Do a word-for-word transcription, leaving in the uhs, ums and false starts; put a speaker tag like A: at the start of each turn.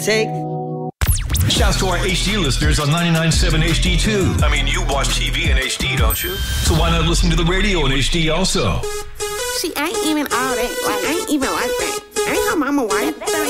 A: Take.
B: Shouts to our H D listeners on ninety-nine point seven H D too. I mean, you watch T V in H D, don't you? So why not listen to the radio in H D also?
C: See, I ain't even all that. Like, I ain't even like that. I ain't her mama wife.